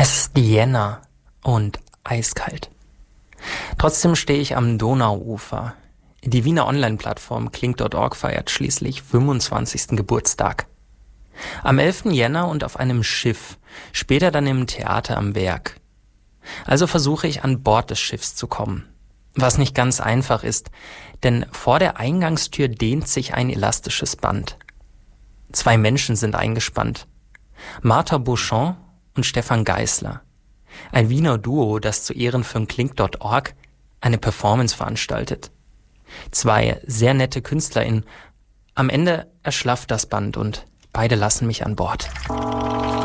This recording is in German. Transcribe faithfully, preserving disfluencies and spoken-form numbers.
Es ist Jänner und eiskalt. Trotzdem stehe ich am Donauufer. Die Wiener Online-Plattform Kling Punkt org feiert schließlich fünfundzwanzigsten Geburtstag. Am elften Jänner und auf einem Schiff, später dann im Theater am Werk. Also versuche ich an Bord des Schiffs zu kommen. Was nicht ganz einfach ist, denn vor der Eingangstür dehnt sich ein elastisches Band. Zwei Menschen sind eingespannt. Martha Beauchamp und Stefan Geisler. Ein Wiener Duo, das zu Ehren von Kling Punkt org eine Performance veranstaltet. Zwei sehr nette KünstlerInnen. Am Ende erschlafft das Band und beide lassen mich an Bord.